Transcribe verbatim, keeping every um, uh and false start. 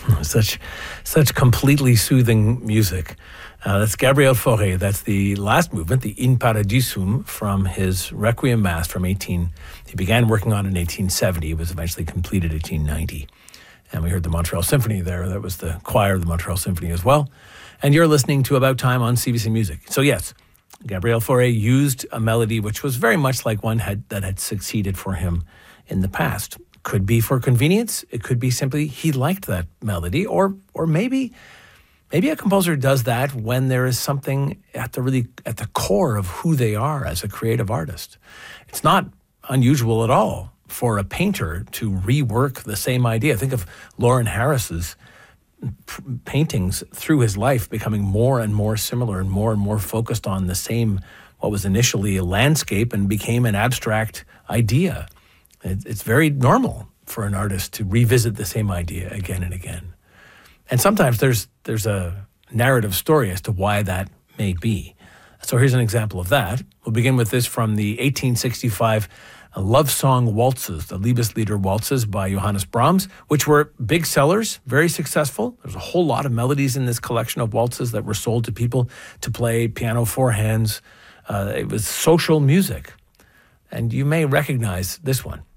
Such, such completely soothing music. Uh, that's Gabriel Fauré. That's the last movement, the In Paradisum, from his Requiem Mass from eighteen. He began working on it in eighteen seventy. It was eventually completed in eighteen ninety. And we heard the Montreal Symphony there. That was the choir of the Montreal Symphony as well. And you're listening to About Time on C B C Music. So yes, Gabriel Fauré used a melody which was very much like one had, that had succeeded for him in the past. Could be for convenience. It could be simply he liked that melody, or or maybe maybe a composer does that when there is something at the really at the core of who they are as a creative artist. It's not unusual at all for a painter to rework the same idea. Think of Lauren Harris's p- paintings through his life becoming more and more similar and more and more focused on the same, what was initially a landscape and became an abstract idea. It's very normal for an artist to revisit the same idea again and again. And sometimes there's there's a narrative story as to why that may be. So here's an example of that. We'll begin with this from the eighteen sixty-five love song waltzes, the Liebeslieder waltzes by Johannes Brahms, which were big sellers, very successful. There's a whole lot of melodies in this collection of waltzes that were sold to people to play piano four hands. Uh, it was social music. And you may recognize this one.